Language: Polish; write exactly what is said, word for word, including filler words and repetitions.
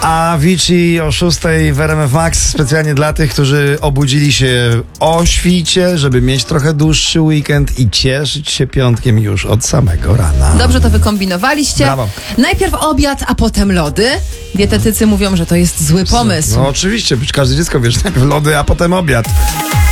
A Avicii o szóstej w R M F Max specjalnie dla tych, którzy obudzili się o świcie, żeby mieć trochę dłuższy weekend i cieszyć się piątkiem już od samego rana. Dobrze to wykombinowaliście. Brawo. Najpierw obiad, a potem lody. Dietetycy mówią, że to jest zły pomysł. No oczywiście, każde dziecko wiesz, najpierw lody, a potem obiad.